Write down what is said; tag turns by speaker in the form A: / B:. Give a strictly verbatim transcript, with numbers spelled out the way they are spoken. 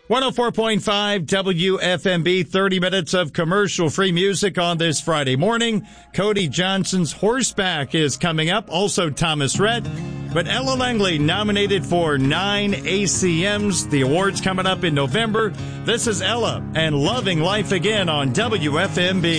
A: one oh four point five W F M B, thirty minutes of commercial-free music on this Friday morning. Cody Johnson's Horseback is coming up, also Thomas Rhett. But Ella Langley nominated for nine A C Ms. The award's coming up in November. This is Ella and Loving Life Again on W F M B.